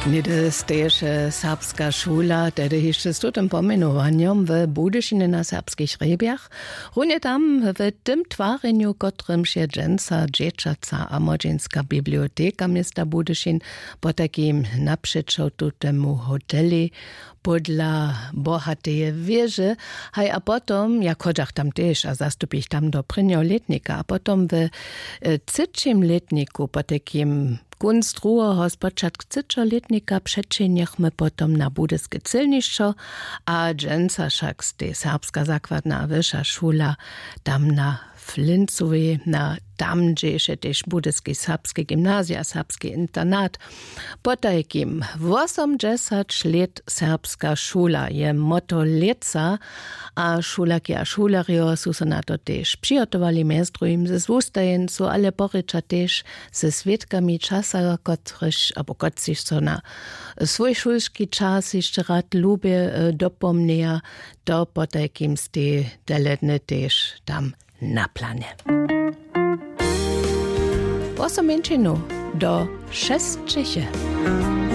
Niedersteješe serbska šula, tedy jeszcze z tym pomenovaniem w Budyšine na serbskich hrebiach. Runie tam w tym twareniu, kotrym się dżęca, dzieciaca a młodzieńska biblioteka miasta Budyšin po takim naprzeczą temu hoteli podla bohatej wieży, haj a potom, jak chodźach tam też, a zastupich tam do letnika, a potom w cyčim letniku po takim Kunstruho spočatk letnika przecieniechmy potom na budyskie celnišćo, a dżęca však z tej serbska zakładna wyższa szula tam na Flincowej, na tam, gdzie jeszcze też budyskie serbskie gimnazja, serbski internat. Po takim 80 lat serbska szula je motto leca, a szulaki a szulario su se na to też przygotowali miestrujem ze zwustajencu, ale porycza też ze świadkami czasa, kotryż, albo kotryż so na swój szulski czas jeszcze rad lubię dopomnia, to po takim z tej deledny też tam na planie. Osamęčinu do 6 Čeche.